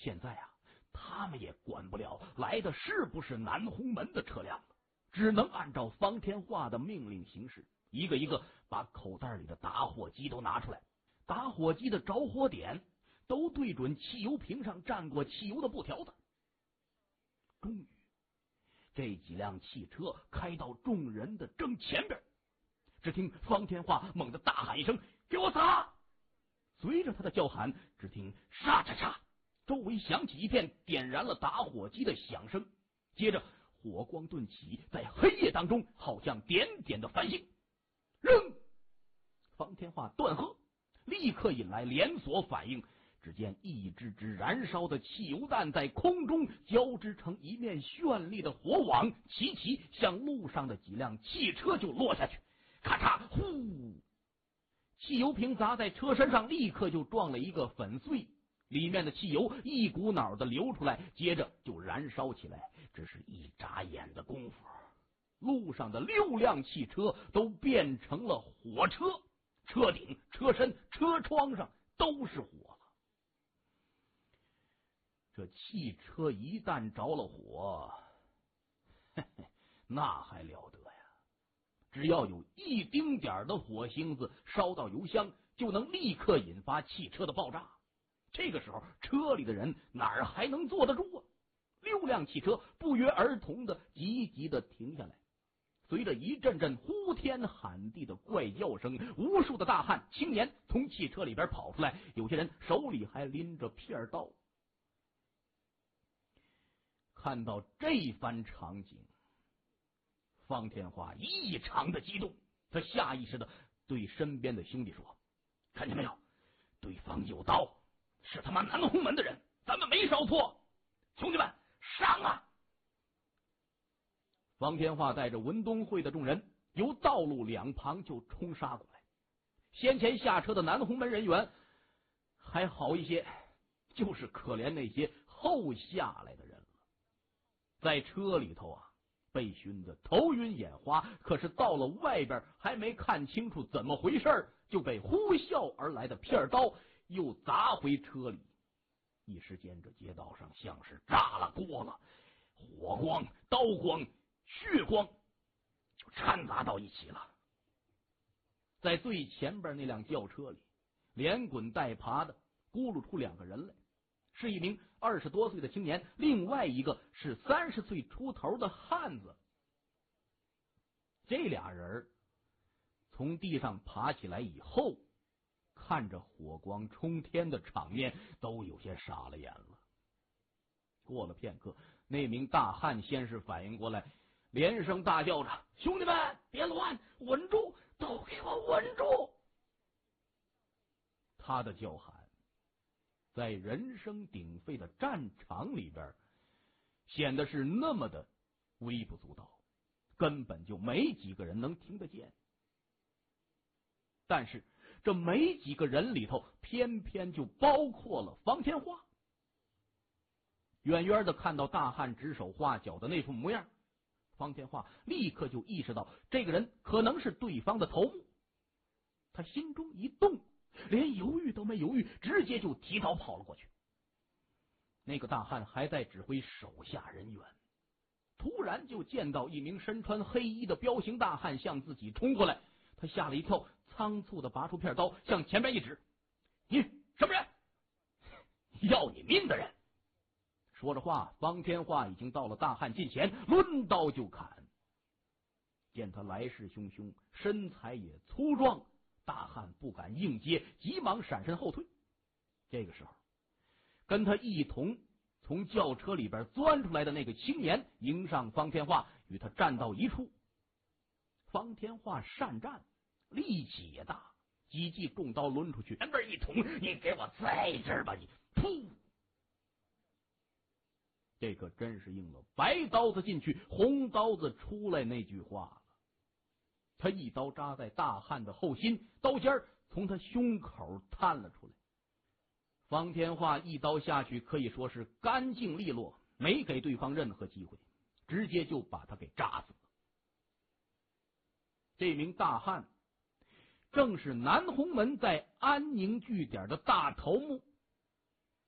现在啊，他们也管不了来的是不是南红门的车辆了，只能按照方天化的命令行事，一个一个把口袋里的打火机都拿出来，打火机的着火点都对准汽油瓶上蘸过汽油的布条子。终于，这几辆汽车开到众人的正前边，只听方天化猛地大喊一声：“给我撒！”随着他的叫喊，只听沙嚓嚓，周围响起一片点燃了打火机的响声，接着火光顿起，在黑夜当中好像点点的繁星。扔！方天化断喝，立刻引来连锁反应。只见一支支燃烧的汽油弹在空中交织成一面绚丽的火网，齐齐向路上的几辆汽车就落下去。咔嚓，呼！汽油瓶砸在车身上，立刻就撞了一个粉碎，里面的汽油一股脑的流出来，接着就燃烧起来。只是一眨眼的功夫，路上的6辆汽车都变成了火车，车顶、车身、车窗上都是火了。这汽车一旦着了火，那还了得呀！只要有一丁点的火星子烧到油箱，就能立刻引发汽车的爆炸。这个时候，车里的人哪儿还能坐得住啊？6辆汽车不约而同的急急的停下来，随着一阵阵呼天喊地的怪叫声，无数的大汉青年从汽车里边跑出来，有些人手里还拎着片刀。看到这番场景，方天化异常的激动，他下意识的对身边的兄弟说：“看见没有，对方有刀，是他妈南红门的人，咱们没烧错，兄弟们上啊！”方天化带着文东会的众人由道路两旁就冲杀过来。先前下车的南红门人员还好一些，就是可怜那些后下来的人了。在车里头啊，被熏得头晕眼花，可是到了外边还没看清楚怎么回事，就被呼啸而来的片刀又砸回车里。一时间，这街道上像是炸了锅了，火光、刀光、血光就掺杂到一起了。在最前边那辆轿车里，连滚带爬的咕噜出2个人来，是一名20多岁的青年，另外一个是30岁出头的汉子。这俩人从地上爬起来以后，看着火光冲天的场面，都有些傻了眼了。过了片刻，那名大汉先是反应过来，连声大叫着：“兄弟们，别乱，稳住，都给我稳住！”他的叫喊在人声鼎沸的战场里边显得是那么的微不足道，根本就没几个人能听得见。但是这没几个人里头，偏偏就包括了方天化。远远的看到大汉指手画脚的那副模样，方天化立刻就意识到这个人可能是对方的头目。他心中一动，连犹豫都没犹豫，直接就提刀跑了过去。那个大汉还在指挥手下人员，突然就见到一名身穿黑衣的彪形大汉向自己冲过来，他吓了一跳，仓促的拔出片刀向前边一指：“你什么人？要你命的人！”说着话，方天化已经到了大汉近前，抡刀就砍。见他来势汹汹，身材也粗壮，大汉不敢硬接，急忙闪身后退。这个时候，跟他一同从轿车里边钻出来的那个青年迎上方天化，与他站到一处。方天化善战，力气也大，几记重刀抡出去，前边一捅：“你给我在这儿吧！”你噗！这可真是应了白刀子进去，红刀子出来那句话了。他一刀扎在大汉的后心，刀尖从他胸口探了出来。方天化一刀下去，可以说是干净利落，没给对方任何机会，直接就把他给扎死了。这名大汉正是南红门在安宁据点的大头目